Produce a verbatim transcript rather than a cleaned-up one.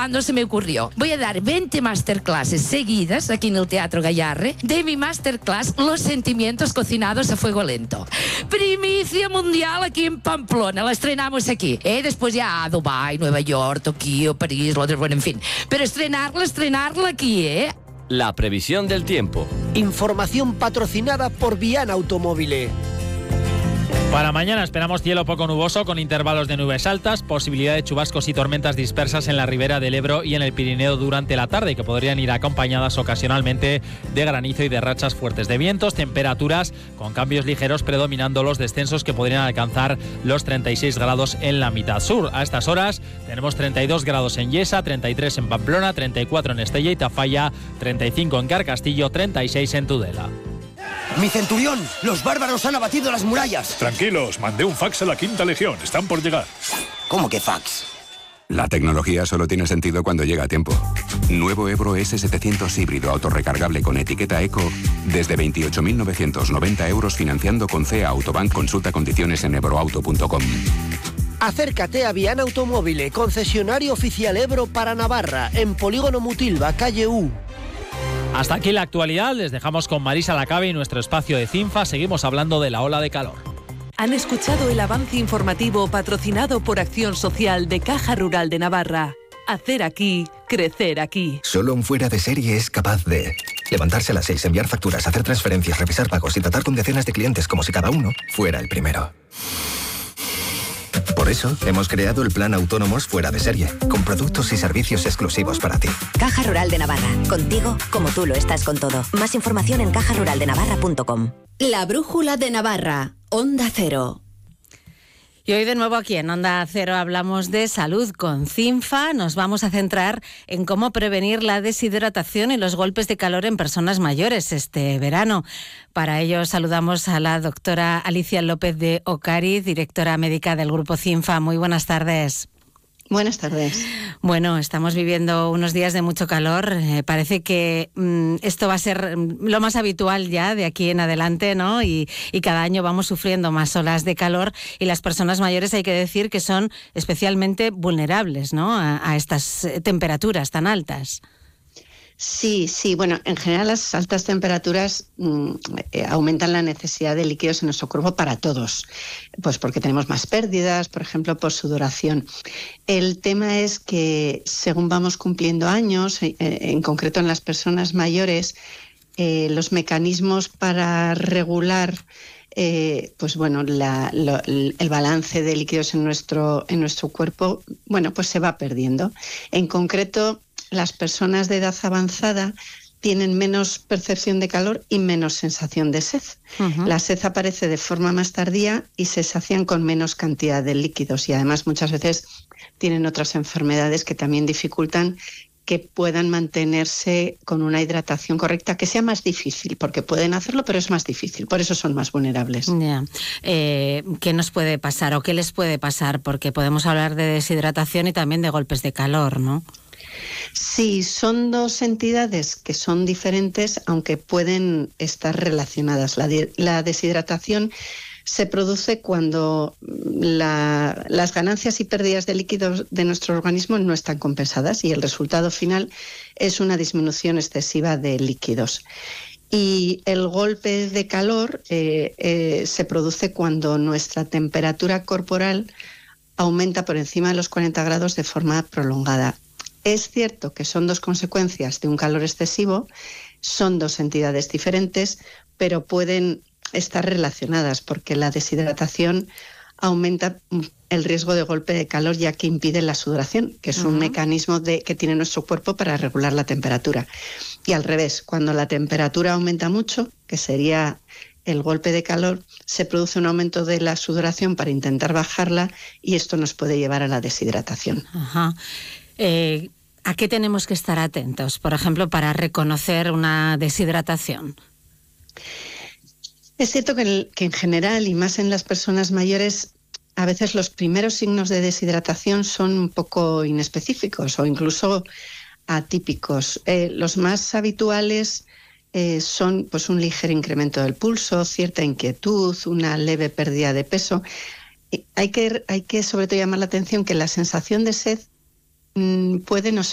cuando se me ocurrió, voy a dar veinte masterclasses seguidas aquí en el Teatro Gayarre de mi masterclass Los sentimientos cocinados a fuego lento. Primicia mundial aquí en Pamplona, la estrenamos aquí. ¿eh? Después ya a Dubái, Nueva York, Tokio, París, Londres, bueno, en fin. Pero estrenarla, estrenarla aquí, ¿eh? La previsión del tiempo. Información patrocinada por Viana Automóvil. Para mañana esperamos cielo poco nuboso con intervalos de nubes altas, posibilidad de chubascos y tormentas dispersas en la ribera del Ebro y en el Pirineo durante la tarde, que podrían ir acompañadas ocasionalmente de granizo y de rachas fuertes de vientos, temperaturas con cambios ligeros predominando los descensos que podrían alcanzar los treinta y seis grados en la mitad sur. A estas horas tenemos treinta y dos grados en Yesa, treinta y tres en Pamplona, treinta y cuatro en Estella y Tafalla, treinta y cinco en Carcastillo, treinta y seis en Tudela. ¡Mi centurión! ¡Los bárbaros han abatido las murallas! Tranquilos, mandé un fax a la Quinta Legión. Están por llegar. ¿Cómo que fax? La tecnología solo tiene sentido cuando llega a tiempo. Nuevo Ebro ese setecientos híbrido autorrecargable con etiqueta Eco desde veintiocho mil novecientos noventa euros financiando con C E A Autobank. Consulta condiciones en ebroauto punto com. Acércate a Viana Automóvil, concesionario oficial Ebro para Navarra, en Polígono Mutilva, calle U. Hasta aquí la actualidad, les dejamos con Marisa Lacabe y nuestro espacio de Cinfa. Seguimos hablando de la ola de calor. Han escuchado el avance informativo patrocinado por Acción Social de Caja Rural de Navarra. Hacer aquí, crecer aquí. Solo un fuera de serie es capaz de levantarse a las seis, enviar facturas, hacer transferencias, revisar pagos y tratar con decenas de clientes como si cada uno fuera el primero. Por eso, hemos creado el Plan Autónomos Fuera de Serie, con productos y servicios exclusivos para ti. Caja Rural de Navarra, contigo como tú lo estás con todo. Más información en caja rural de navarra punto com. La Brújula de Navarra, Onda Cero. Y hoy de nuevo aquí en Onda Cero hablamos de salud con Cinfa. Nos vamos a centrar en cómo prevenir la deshidratación y los golpes de calor en personas mayores este verano. Para ello saludamos a la doctora Alicia López de Ocariz, directora médica del Grupo Cinfa. Muy buenas tardes. Buenas tardes. Bueno, estamos viviendo unos días de mucho calor. Eh, parece que mmm, esto va a ser lo más habitual ya de aquí en adelante, ¿no? Y, y cada año vamos sufriendo más olas de calor y las personas mayores hay que decir que son especialmente vulnerables, ¿no? A, a estas temperaturas tan altas. Sí, sí. Bueno, en general las altas temperaturas mmm, eh, aumentan la necesidad de líquidos en nuestro cuerpo para todos, pues porque tenemos más pérdidas, por ejemplo, por sudoración. El tema es que según vamos cumpliendo años, eh, en concreto en las personas mayores, eh, los mecanismos para regular Eh, pues bueno, la, lo, el balance de líquidos en nuestro, en nuestro cuerpo, bueno, pues se va perdiendo. En concreto, las personas de edad avanzada tienen menos percepción de calor y menos sensación de sed. Uh-huh. La sed aparece de forma más tardía y se sacian con menos cantidad de líquidos y además muchas veces tienen otras enfermedades que también dificultan que puedan mantenerse con una hidratación correcta, que sea más difícil, porque pueden hacerlo, pero es más difícil, por eso son más vulnerables. Yeah. Eh, ¿Qué nos puede pasar o qué les puede pasar? Porque podemos hablar de deshidratación y también de golpes de calor, ¿no? Sí, son dos entidades que son diferentes, aunque pueden estar relacionadas. La, de, la deshidratación se produce cuando la, las ganancias y pérdidas de líquidos de nuestro organismo no están compensadas y el resultado final es una disminución excesiva de líquidos. Y el golpe de calor eh, eh, se produce cuando nuestra temperatura corporal aumenta por encima de los cuarenta grados de forma prolongada. Es cierto que son dos consecuencias de un calor excesivo, son dos entidades diferentes, pero pueden estar relacionadas porque la deshidratación aumenta el riesgo de golpe de calor ya que impide la sudoración, que es uh-huh. un mecanismo de, que tiene nuestro cuerpo para regular la temperatura. Y al revés, cuando la temperatura aumenta mucho, que sería el golpe de calor, se produce un aumento de la sudoración para intentar bajarla y esto nos puede llevar a la deshidratación. Ajá. Eh, ¿A qué tenemos que estar atentos, por ejemplo, para reconocer una deshidratación? Es cierto que, el, que en general, y más en las personas mayores, a veces los primeros signos de deshidratación son un poco inespecíficos o incluso atípicos. Eh, los más habituales eh, son pues, un ligero incremento del pulso, cierta inquietud, una leve pérdida de peso. Y hay que, hay que sobre todo llamar la atención que la sensación de sed mmm, puede no ser